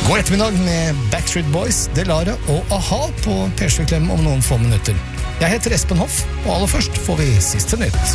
God ettermiddag med Backstreet Boys, Delara og A-ha på P7 Klem om noen få minutter. Jeg heter Espen Hoff, og aller først får vi siste nytt.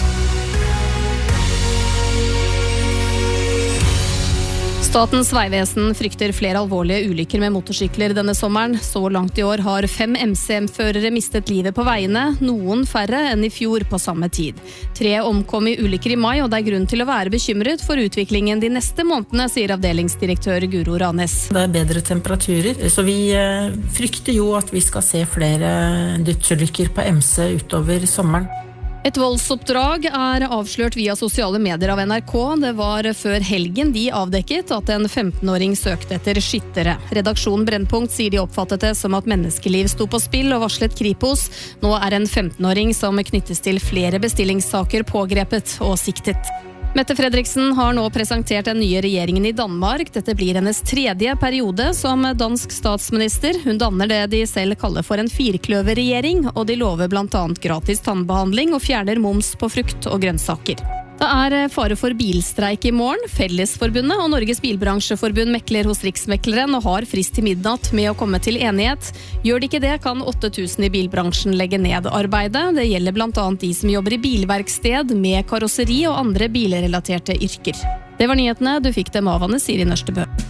Statens vegvesen frykter flere alvorlige ulykker med motorsykler denne sommeren. Så langt i år har 5 MCM-førere mistet livet på veiene, noen færre enn i fjor på samme tid. 3 omkom i ulykker i mai, og det er grunn til å være bekymret for utviklingen de neste månedene, sier avdelingsdirektør Guro Ranes. Det er bedre temperaturer, så vi frykter jo at vi skal se flere dødsulykker på MC utover sommeren. Et voldsoppdrag er avslørt via sosiale medier av NRK. Det var før helgen de avdekket at en 15-åring søkte etter skyttere. Redaksjonen Brennpunkt sier de oppfattet det som at menneskeliv sto på spill og varslet Kripos. Nå er en 15-åring som knyttes til flere bestillingssaker pågrepet og siktet. Mette Fredriksen har nå presentert den nye regjeringen i Danmark. Dette blir hennes 3. periode som dansk statsminister. Hun danner det de selv kaller for en firkløverregjering, og de lover blant annet gratis tannbehandling og fjerner moms på frukt og grønnsaker. Det er fare for bilstreik i morgen. Fellesforbundet og Norges bilbransjeforbund mekler hos Riksmekleren og har frist til midnatt med å komme til enighet. Gjør de ikke det, kan 8000 i bilbransjen legge ned arbeidet. Det gjelder blant annet de som jobber i bilverksted med karosseri og andre bilrelaterte yrker. Det var nyhetene. Du fikk dem av Anne Siri Nørstebø.